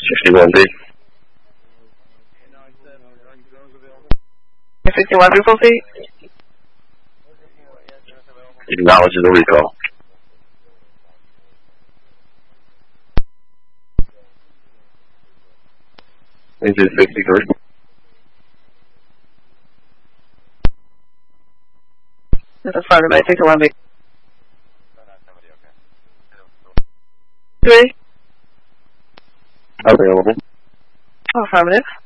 61B. 61 people feet. Acknowledge the recall. This is 63. This is affirmative, 61B. 3. Available. Affirmative.